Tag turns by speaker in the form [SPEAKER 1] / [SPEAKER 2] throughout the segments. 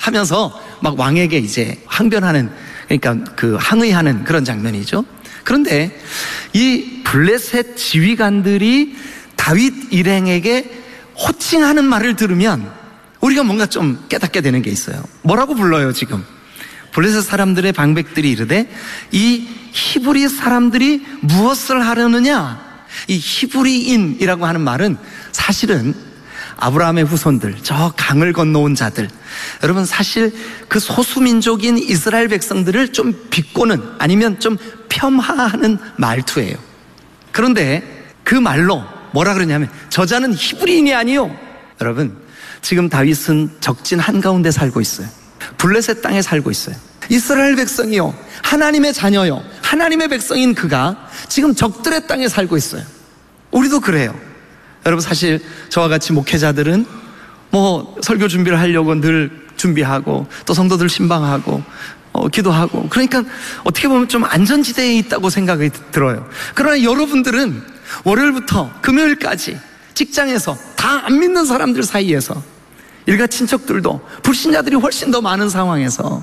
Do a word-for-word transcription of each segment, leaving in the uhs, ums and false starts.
[SPEAKER 1] 하면서 막 왕에게 이제 항변하는, 그러니까 그 항의하는 그런 장면이죠. 그런데 이 블레셋 지휘관들이 다윗 일행에게 호칭하는 말을 들으면 우리가 뭔가 좀 깨닫게 되는 게 있어요. 뭐라고 불러요 지금? 블레셋 사람들의 방백들이 이르되 이 히브리 사람들이 무엇을 하려느냐? 이 히브리인이라고 하는 말은 사실은 아브라함의 후손들, 저 강을 건너온 자들, 여러분 사실 그 소수민족인 이스라엘 백성들을 좀 비꼬는, 아니면 좀 폄하하는 말투예요. 그런데 그 말로 뭐라 그러냐면 저자는 히브리인이 아니요. 여러분 지금 다윗은 적진 한가운데 살고 있어요. 블레셋 땅에 살고 있어요. 이스라엘 백성이요, 하나님의 자녀요, 하나님의 백성인 그가 지금 적들의 땅에 살고 있어요. 우리도 그래요. 여러분 사실 저와 같이 목회자들은 뭐 설교 준비를 하려고 늘 준비하고 또 성도들 신방하고 어, 기도하고, 그러니까 어떻게 보면 좀 안전지대에 있다고 생각이 들어요. 그러나 여러분들은 월요일부터 금요일까지 직장에서 다 안 믿는 사람들 사이에서, 일가 친척들도 불신자들이 훨씬 더 많은 상황에서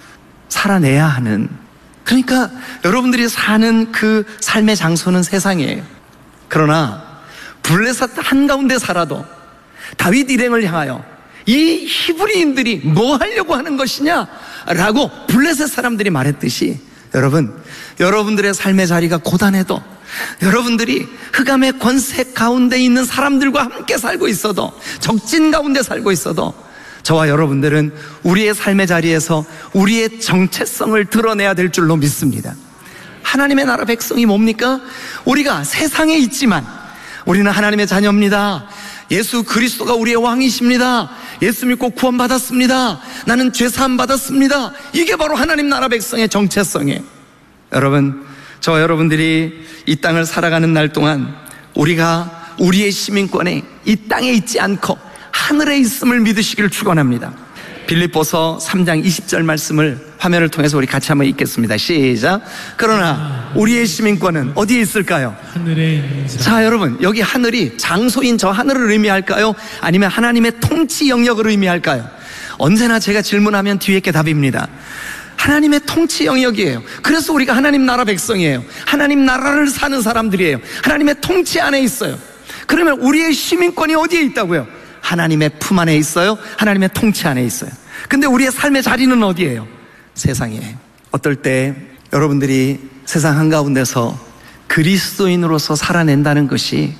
[SPEAKER 1] 살아내야 하는, 그러니까 여러분들이 사는 그 삶의 장소는 세상이에요. 그러나 블레셋 한가운데 살아도 다윗 일행을 향하여 이 히브리인들이 뭐 하려고 하는 것이냐 라고 블레셋 사람들이 말했듯이, 여러분 여러분들의 삶의 자리가 고단해도, 여러분들이 흑암의 권세 가운데 있는 사람들과 함께 살고 있어도, 적진 가운데 살고 있어도, 저와 여러분들은 우리의 삶의 자리에서 우리의 정체성을 드러내야 될 줄로 믿습니다. 하나님의 나라 백성이 뭡니까? 우리가 세상에 있지만 우리는 하나님의 자녀입니다. 예수 그리스도가 우리의 왕이십니다. 예수 믿고 구원받았습니다. 나는 죄사함 받았습니다. 이게 바로 하나님 나라 백성의 정체성이에요. 여러분, 저와 여러분들이 이 땅을 살아가는 날 동안 우리가 우리의 시민권에 이 땅에 있지 않고 하늘에 있음을 믿으시기를 축원합니다. 빌립보서 삼 장 이십 절 말씀을 화면을 통해서 우리 같이 한번 읽겠습니다. 시작. 그러나 우리의 시민권은 어디에 있을까요?
[SPEAKER 2] 하늘에 있는 자.
[SPEAKER 1] 자, 여러분 여기 하늘이 장소인 저 하늘을 의미할까요? 아니면 하나님의 통치 영역을 의미할까요? 언제나 제가 질문하면 뒤에 게 답입니다. 하나님의 통치 영역이에요. 그래서 우리가 하나님 나라 백성이에요. 하나님 나라를 사는 사람들이에요. 하나님의 통치 안에 있어요. 그러면 우리의 시민권이 어디에 있다고요? 하나님의 품 안에 있어요. 하나님의 통치 안에 있어요. 근데 우리의 삶의 자리는 어디예요? 세상이에요. 어떨 때 여러분들이 세상 한가운데서 그리스도인으로서 살아낸다는 것이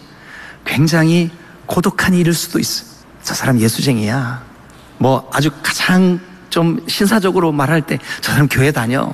[SPEAKER 1] 굉장히 고독한 일일 수도 있어요. 저 사람 예수쟁이야. 뭐 아주 가장 좀 신사적으로 말할 때 저 사람 교회 다녀.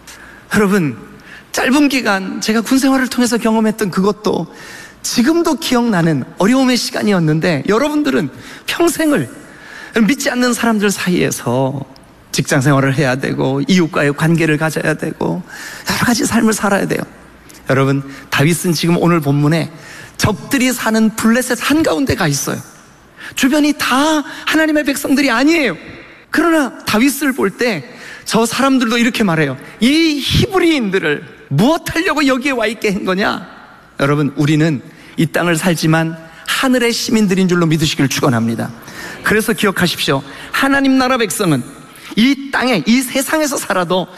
[SPEAKER 1] 여러분 짧은 기간 제가 군 생활을 통해서 경험했던 그것도 지금도 기억나는 어려움의 시간이었는데, 여러분들은 평생을 믿지 않는 사람들 사이에서 직장 생활을 해야 되고 이웃과의 관계를 가져야 되고 여러 가지 삶을 살아야 돼요. 여러분 다윗은 지금 오늘 본문에 적들이 사는 블레셋 한가운데 가 있어요. 주변이 다 하나님의 백성들이 아니에요. 그러나 다윗을 볼 때 저 사람들도 이렇게 말해요. 이 히브리인들을 무엇 하려고 여기에 와 있게 한 거냐? 여러분 우리는 이 땅을 살지만 하늘의 시민들인 줄로 믿으시기를 축원합니다. 그래서 기억하십시오. 하나님 나라 백성은 이 땅에, 이 세상에서 살아도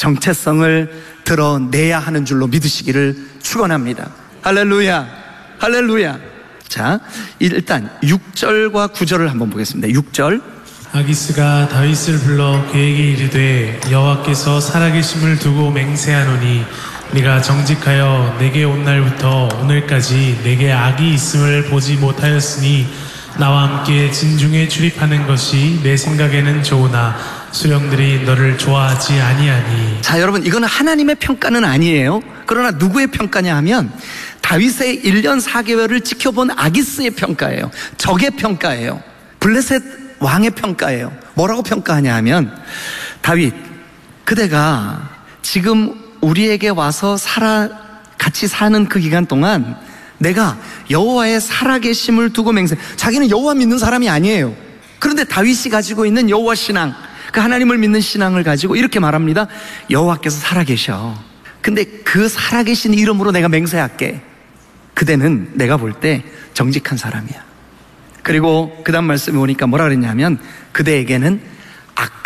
[SPEAKER 1] 정체성을 드러내야 하는 줄로 믿으시기를 축원합니다. 할렐루야, 할렐루야. 자, 일단 육 절과 구 절을 한번 보겠습니다. 육 절.
[SPEAKER 2] 아기스가 다윗을 불러 그에게 이르되 여호와께서 살아계심을 두고 맹세하노니 네가 정직하여 내게 온 날부터 오늘까지 내게 악이 있음을 보지 못하였으니 나와 함께 진중에 출입하는 것이 내 생각에는 좋으나 수령들이 너를 좋아하지 아니하니.
[SPEAKER 1] 자, 여러분 이거는 하나님의 평가는 아니에요. 그러나 누구의 평가냐 하면 다윗의 일 년 사 개월을 지켜본 아기스의 평가예요. 적의 평가예요. 블레셋 왕의 평가예요. 뭐라고 평가하냐 하면, 다윗 그대가 지금 우리에게 와서 살아 같이 사는 그 기간 동안 내가 여호와의 살아계심을 두고 맹세. 자기는 여호와 믿는 사람이 아니에요. 그런데 다윗이 가지고 있는 여호와 신앙, 그 하나님을 믿는 신앙을 가지고 이렇게 말합니다. 여호와께서 살아계셔. 근데 그 살아계신 이름으로 내가 맹세할게. 그대는 내가 볼 때 정직한 사람이야. 그리고 그 다음 말씀에 오니까 뭐라 그랬냐면 그대에게는